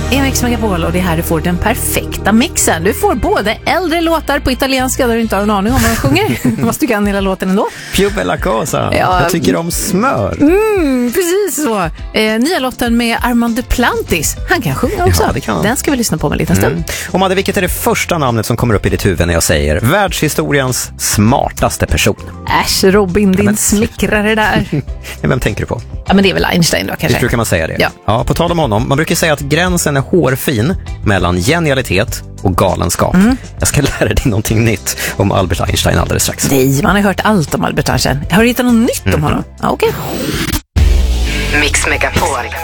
är Mix Megapol och det är här du får den perfekta mixen. Du får både äldre låtar på italienska där du inte har en aning om vad de sjunger, fast du kan hela låten ändå. Più bella cosa. Ja. Jag tycker om smör. Precis så. Nya låten med Armand Duplantis. Han kan sjunga också. Ja, det kan han. Den ska vi lyssna på med en liten stund. Och Madde, vilket är det första namnet som kommer upp i ditt huvud när jag säger världshistoriens smartaste person? Äsch, Robin, din smickrare där. Vem tänker du på? Ja, men det är väl Einstein då kanske. Visst brukar man säga det? Ja. På tal om honom, man brukar säga att gränsen är hårfin mellan genialitet och galenskap. Jag ska lära dig någonting nytt om Albert Einstein alldeles strax. Nej, man har hört allt om Albert Einstein. Har du hittat något nytt om honom? Ja, okej. Mix Megapol.